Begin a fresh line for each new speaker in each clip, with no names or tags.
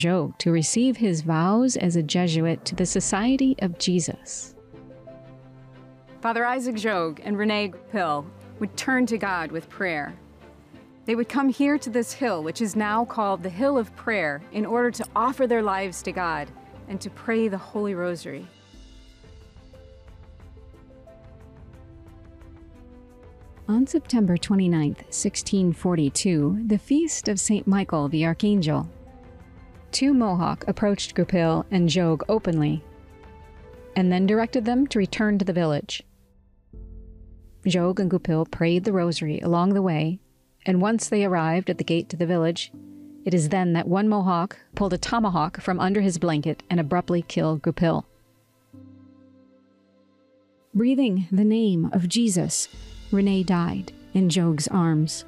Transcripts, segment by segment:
Jogues to receive his vows as a Jesuit to the Society of Jesus.
Father Isaac Jogues and René Goupil would turn to God with prayer. They would come here to this hill, which is now called the Hill of Prayer, in order to offer their lives to God and to pray the Holy Rosary.
On September 29, 1642, the feast of St. Michael the Archangel, two Mohawks approached Goupil and Jogues openly, and then directed them to return to the village. Jogues and Goupil prayed the rosary along the way, and once they arrived at the gate to the village, it is then that one Mohawk pulled a tomahawk from under his blanket and abruptly killed Goupil. Breathing the name of Jesus, René died in Jogues' arms.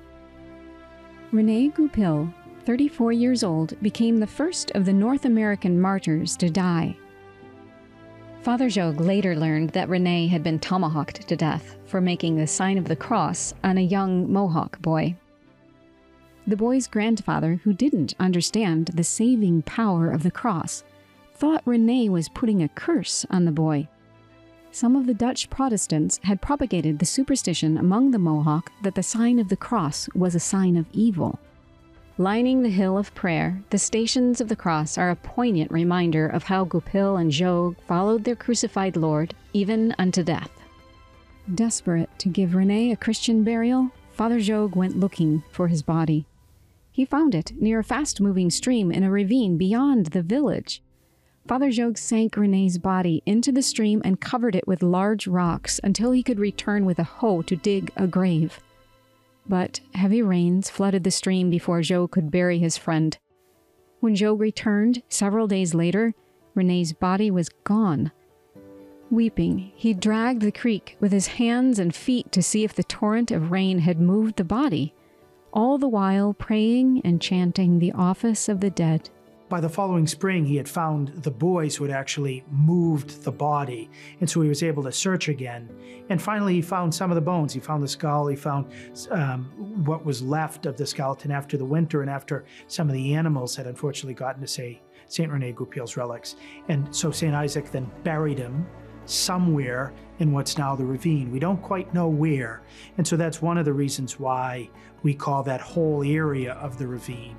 René Goupil, 34 years old, became the first of the North American martyrs to die. Father Jogues later learned that René had been tomahawked to death for making the sign of the cross on a young Mohawk boy. The boy's grandfather, who didn't understand the saving power of the cross, thought René was putting a curse on the boy. Some of the Dutch Protestants had propagated the superstition among the Mohawk that the sign of the cross was a sign of evil. Lining the Hill of Prayer, the Stations of the Cross are a poignant reminder of how Goupil and Jogues followed their crucified Lord, even unto death. Desperate to give René a Christian burial, Father Jogues went looking for his body. He found it near a fast-moving stream in a ravine beyond the village. Father Jogues sank René's body into the stream and covered it with large rocks until he could return with a hoe to dig a grave. But heavy rains flooded the stream before Jogues could bury his friend. When Jogues returned several days later, René's body was gone. Weeping, he dragged the creek with his hands and feet to see if the torrent of rain had moved the body, all the while praying and chanting the office of the dead.
By the following spring, he had found the boys who had actually moved the body, and so he was able to search again. And finally, he found some of the bones. He found the skull. He found what was left of the skeleton after the winter and after some of the animals had unfortunately gotten to St. René Goupil's relics. And so St. Isaac then buried him somewhere in what's now the ravine. We don't quite know where. And so that's one of the reasons why we call that whole area of the ravine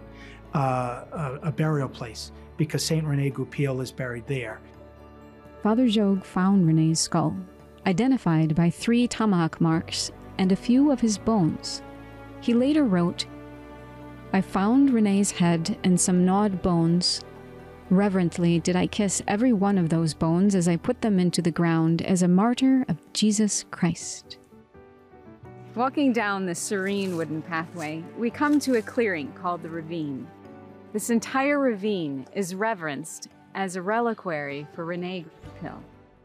a burial place, because St. René Goupil is buried there.
Father Jogues found René's skull, identified by 3 tomahawk marks and a few of his bones. He later wrote, "I found René's head and some gnawed bones. Reverently did I kiss every one of those bones as I put them into the ground as a martyr of Jesus Christ."
Walking down the serene wooden pathway, we come to a clearing called the ravine. This entire ravine is reverenced as a reliquary for René Goupil.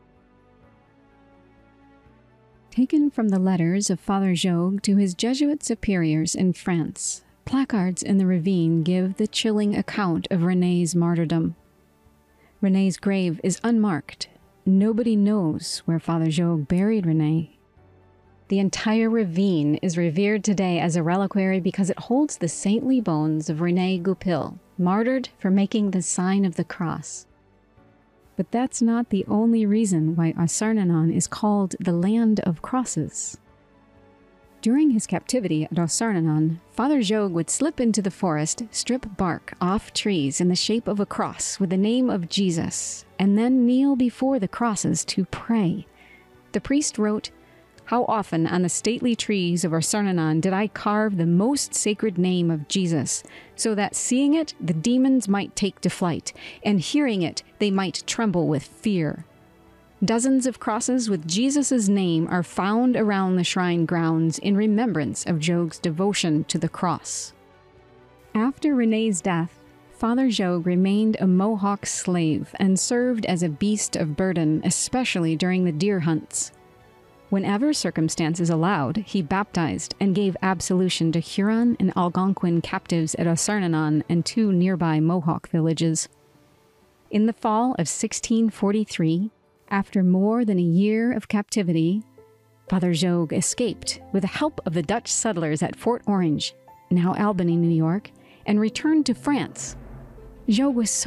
Taken from the letters of Father Jogues to his Jesuit superiors in France, placards in the ravine give the chilling account of René's martyrdom. René's grave is unmarked. Nobody knows where Father Jogues buried René. The entire ravine is revered today as a reliquary because it holds the saintly bones of René Goupil, martyred for making the sign of the cross. But that's not the only reason why Ossernanon is called the Land of Crosses. During his captivity at Ossernanon, Father Jogues would slip into the forest, strip bark off trees in the shape of a cross with the name of Jesus, and then kneel before the crosses to pray. The priest wrote, "How often on the stately trees of Ossernanon did I carve the most sacred name of Jesus, so that seeing it, the demons might take to flight, and hearing it, they might tremble with fear." Dozens of crosses with Jesus' name are found around the shrine grounds in remembrance of Jogues' devotion to the cross. After René's death, Father Jogues remained a Mohawk slave and served as a beast of burden, especially during the deer hunts. Whenever circumstances allowed, he baptized and gave absolution to Huron and Algonquin captives at Ossernanon and 2 nearby Mohawk villages. In the fall of 1643, after more than a year of captivity, Father Jogues escaped with the help of the Dutch settlers at Fort Orange, now Albany, New York, and returned to France. Jogues was so